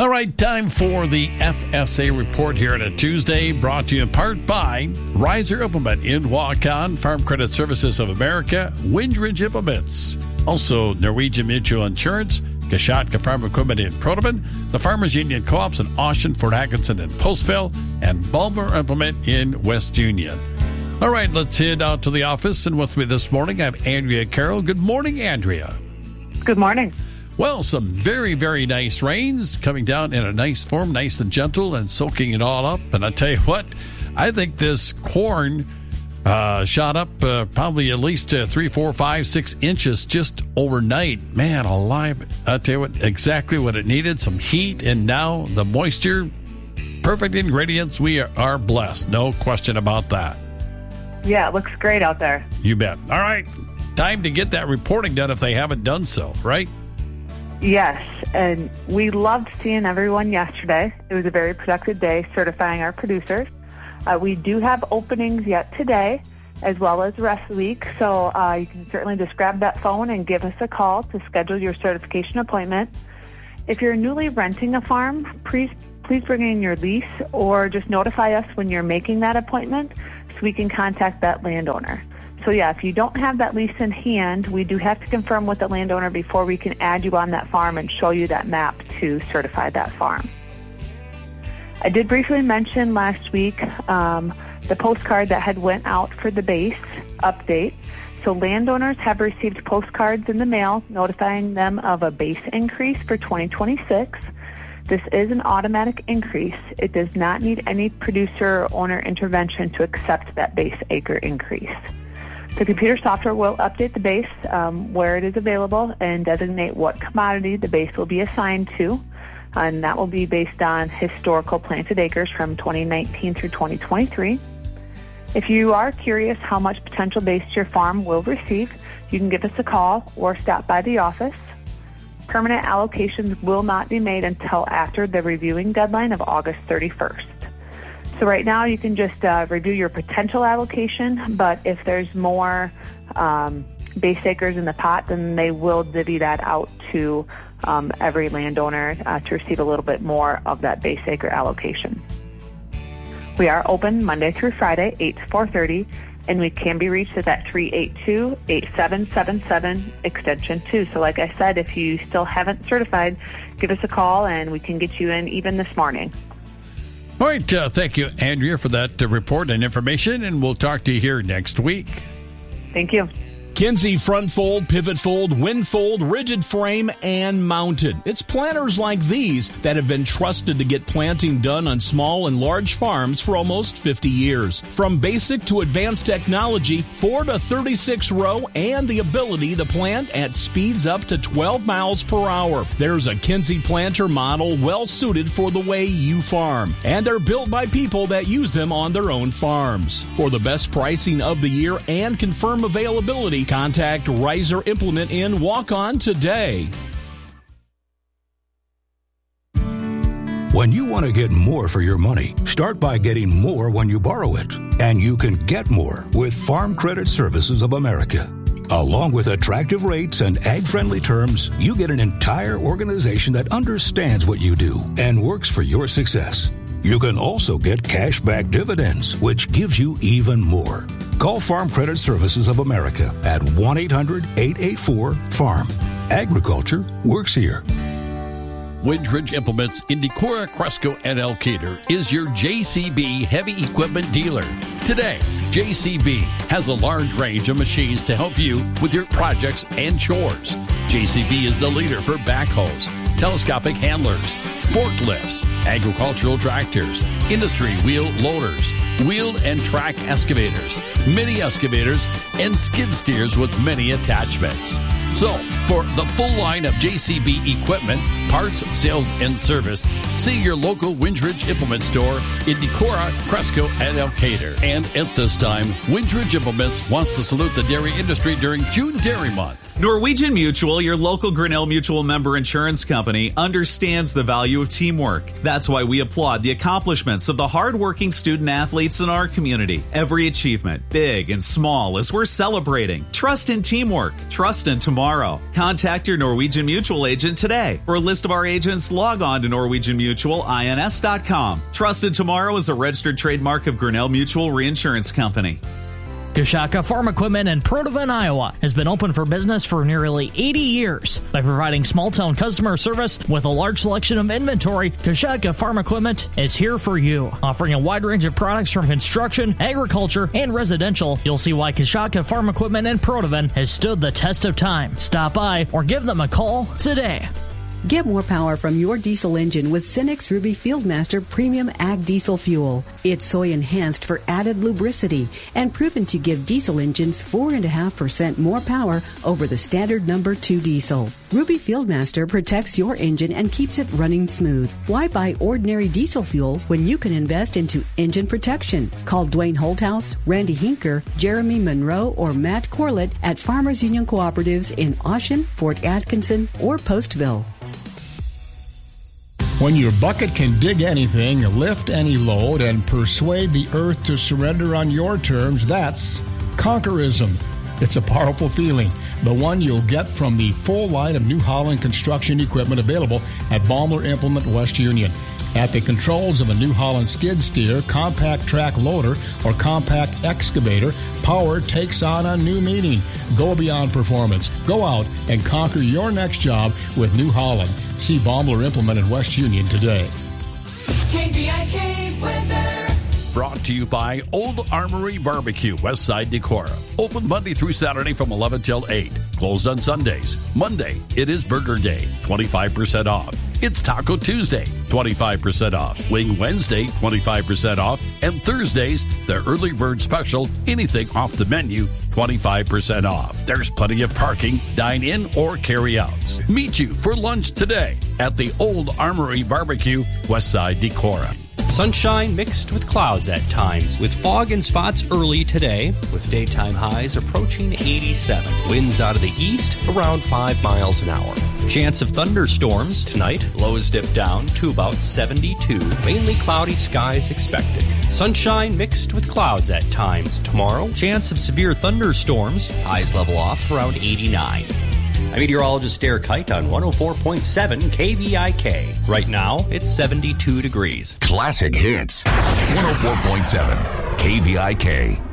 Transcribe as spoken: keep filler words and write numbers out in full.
All right, time for the F S A report here on a Tuesday, brought to you in part by Riser Implement in Waukon, Farm Credit Services of America, Windridge Implements, also Norwegian Mutual Insurance, Kashatka Farm Equipment in Protoman, the Farmers Union Co-ops in Austin, Fort Atkinson, and Postville, and Balmer Implement in West Union. All right, let's head out to the office, and with me this morning, I have Andrea Carroll. Good morning, Andrea. Good morning. Well, some very, very nice rains coming down in a nice form, nice and gentle, and soaking it all up. And I tell you what, I think this corn uh, shot up uh, probably at least uh, three, four, five, six inches just overnight. Man, alive! I tell you what, exactly what it needed: some heat, and now the moisture. Perfect ingredients. We are, are blessed, no question about that. Yeah, it looks great out there. You bet. All right, time to get that reporting done if they haven't done so, right? Yes, and we loved seeing everyone yesterday. It was a very productive day certifying our producers. Uh, we do have openings yet today, as well as the rest of the week, so uh, you can certainly just grab that phone and give us a call to schedule your certification appointment. If you're newly renting a farm, please, please bring in your lease or just notify us when you're making that appointment so we can contact that landowner. So yeah, if you don't have that lease in hand, we do have to confirm with the landowner before we can add you on that farm and show you that map to certify that farm. I did briefly mention last week um, the postcard that had went out for the base update. So landowners have received postcards in the mail notifying them of a base increase for twenty twenty-six. This is an automatic increase. It does not need any producer or owner intervention to accept that base acre increase. The computer software will update the base um, where it is available and designate what commodity the base will be assigned to, and that will be based on historical planted acres from twenty nineteen through twenty twenty-three. If you are curious how much potential base your farm will receive, you can give us a call or stop by the office. Permanent allocations will not be made until after the reviewing deadline of August thirty-first. So right now you can just uh, review your potential allocation, but if there's more um, base acres in the pot, then they will divvy that out to um, every landowner uh, to receive a little bit more of that base acre allocation. We are open Monday through Friday, eight to four thirty, and we can be reached at that three eight two, eight seven seven seven extension two. So like I said, if you still haven't certified, give us a call and we can get you in even this morning. All right, uh, thank you, Andrea, for that uh, report and information, and we'll talk to you here next week. Thank you. Kinsey front fold, pivot fold, wind fold, rigid frame, and mounted. It's planters like these that have been trusted to get planting done on small and large farms for almost fifty years. From basic to advanced technology, four to thirty-six row, and the ability to plant at speeds up to twelve miles per hour. There's a Kinsey planter model well suited for the way you farm, and they're built by people that use them on their own farms. For the best pricing of the year and confirm availability, contact Riser Implement in Waukon today. When you want to get more for your money, start by getting more when you borrow it. And you can get more with Farm Credit Services of America. Along with attractive rates and ag-friendly terms, you get an entire organization that understands what you do and works for your success. You can also get cash-back dividends, which gives you even more. Call Farm Credit Services of America at one eight hundred, eight eight four, farm. Agriculture works here. Windridge Implements in Decorah, Cresco, and Elkader is your J C B heavy equipment dealer. Today, J C B has a large range of machines to help you with your projects and chores. J C B is the leader for backhoes, telescopic handlers, forklifts, agricultural tractors, industry wheel loaders, wheeled and track excavators, mini excavators, and skid steers with many attachments. So, for the full line of J C B equipment, parts, sales, and service, see your local Windridge Implement store in Decorah, Cresco, and Elkader. And at this time, Windridge Implements wants to salute the dairy industry during June Dairy Month. Norwegian Mutual, your local Grinnell Mutual member insurance company, understands the value of teamwork. That's why we applaud the accomplishments of the hardworking student athletes in our community. Every achievement, big and small, is worth celebrating. Trust in teamwork. Trust in tomorrow. tomorrow. Contact your Norwegian Mutual agent today. For a list of our agents, log on to norwegian mutual ins dot com. Trusted Tomorrow is a registered trademark of Grinnell Mutual Reinsurance Company. Kashaka Farm Equipment in Protivin, Iowa has been open for business for nearly eighty years. By providing small-town customer service with a large selection of inventory, Kashaka Farm Equipment is here for you. Offering a wide range of products from construction, agriculture, and residential, you'll see why Kashaka Farm Equipment in Protivin has stood the test of time. Stop by or give them a call today. Get more power from your diesel engine with Cenex Ruby Fieldmaster Premium Ag Diesel Fuel. It's soy enhanced for added lubricity and proven to give diesel engines four point five percent more power over the standard number two diesel. Ruby Fieldmaster protects your engine and keeps it running smooth. Why buy ordinary diesel fuel when you can invest into engine protection? Call Dwayne Holthouse, Randy Hinker, Jeremy Monroe, or Matt Corlett at Farmers Union Cooperatives in Oshen, Fort Atkinson, or Postville. When your bucket can dig anything, lift any load, and persuade the earth to surrender on your terms, that's conquerism. It's a powerful feeling, the one you'll get from the full line of New Holland construction equipment available at Baumler Implement West Union. At the controls of a New Holland skid steer, compact track loader, or compact excavator, power takes on a new meaning. Go beyond performance. Go out and conquer your next job with New Holland. See Baumler Implement in West Union today. K V I K weather. Brought to you by Old Armory Barbecue, Westside Decorah. Open Monday through Saturday from eleven till eight. Closed on Sundays. Monday, it is Burger Day, twenty-five percent off. It's Taco Tuesday, twenty-five percent off. Wing Wednesday, twenty-five percent off. And Thursdays, the early bird special, anything off the menu, twenty-five percent off. There's plenty of parking, dine-in, or carry-outs. Meet you for lunch today at the Old Armory Barbecue, Westside Decorah. Sunshine mixed with clouds at times, with fog and spots early today, with daytime highs approaching eighty-seven. Winds out of the east around five miles an hour. Chance of thunderstorms tonight, lows dip down to about seventy-two. Mainly cloudy skies expected. Sunshine mixed with clouds at times tomorrow. Chance of severe thunderstorms, highs level off around eighty-nine. I'm meteorologist Derek Kite on one oh four point seven K V I K. Right now, it's seventy-two degrees. Classic Hits, one oh four point seven K V I K.